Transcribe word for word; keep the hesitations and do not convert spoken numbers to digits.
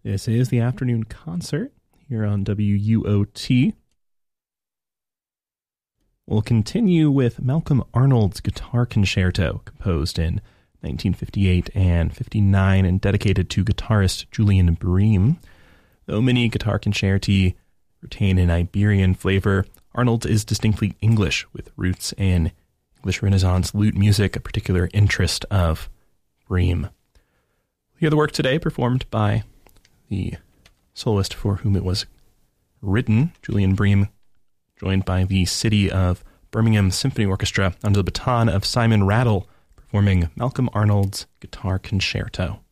This is the afternoon concert here on W U O T. We'll continue with Malcolm Arnold's Guitar Concerto, composed in nineteen fifty-eight and fifty-nine and dedicated to guitarist Julian Bream. Though many guitar concerti retain an Iberian flavor, Arnold's is distinctly English, with roots in English Renaissance lute music, a particular interest of Bream. We hear the work today performed by the soloist for whom it was written, Julian Bream, joined by the City of Birmingham Symphony Orchestra under the baton of Simon Rattle, performing Malcolm Arnold's Guitar Concerto.